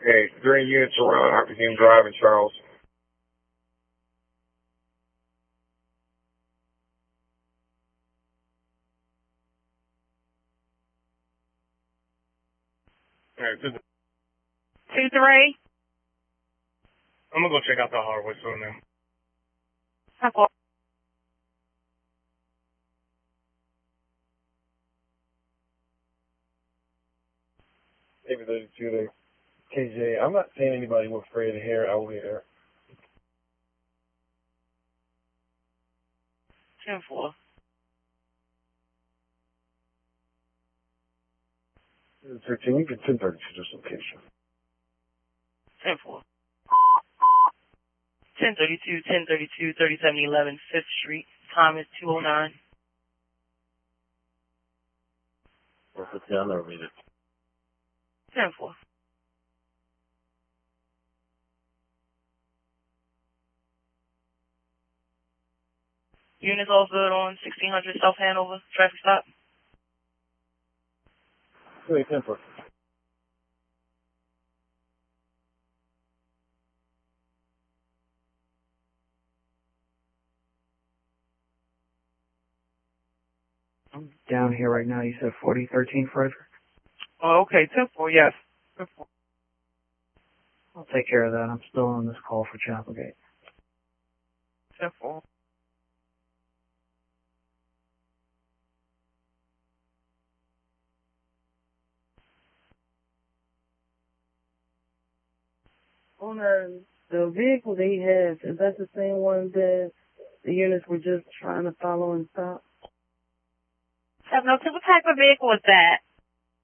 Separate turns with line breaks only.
Okay, 3 units around Hopkins Drive in Charles. Alright, 2-3. I'm gonna go check out the hardware store now.
Okay.
David 32 there. KJ, I'm not seeing anybody with Fred hair out here.
10-4.
13, you get 1030 to this location.
10-4. 1032, 3711 5th Street. Time is 2:09.
What's the town? I'll read it.
10-4. Units all good on 1600 South Hanover. Traffic stop.
Wait, 10-4.
I'm down here right now. You said 4013 Frederick?
Oh, okay. 10-4, yes. 10-4.
I'll take care of that. I'm still on this call for Chapelgate.
10-4.
On the vehicle that he has, is that the same one that the units were just trying to follow and stop?
No, what type of vehicle is that?